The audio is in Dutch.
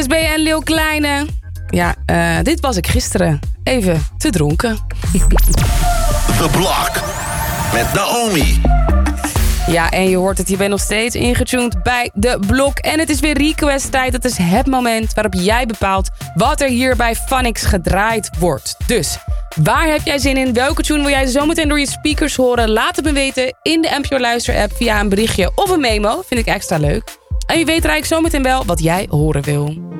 SB en Lil Kleine. Ja, dit was ik gisteren. Even te dronken. The Block met Naomi. Ja, en je hoort het, je bent nog steeds ingetuned bij The Block. En het is weer request tijd. Het is het moment waarop jij bepaalt wat er hier bij Phonics gedraaid wordt. Dus, waar heb jij zin in? Welke tune wil jij zometeen door je speakers horen? Laat het me weten in de NPO Luister app via een berichtje of een memo. Vind ik extra leuk. En je weet eigenlijk zometeen wel wat jij horen wil.